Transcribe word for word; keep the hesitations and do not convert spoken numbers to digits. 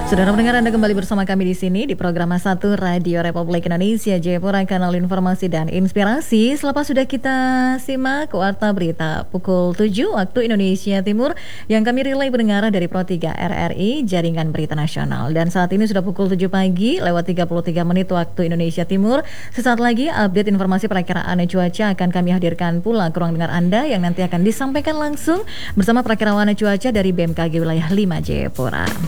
Saudara pendengar, Anda kembali bersama kami di sini di program satu Radio Republik Indonesia Jayapura, kanal informasi dan inspirasi. Selepas sudah kita simak Warta Berita pukul tujuh waktu Indonesia Timur yang kami relay pendengar dari Pro tiga R R I Jaringan Berita Nasional. Dan saat ini sudah pukul tujuh pagi lewat tiga puluh tiga menit waktu Indonesia Timur. Sesaat lagi update informasi perakiraan cuaca akan kami hadirkan pula ke ruang dengar Anda yang nanti akan disampaikan langsung bersama perakiraan cuaca dari B M K G Wilayah lima Jayapura.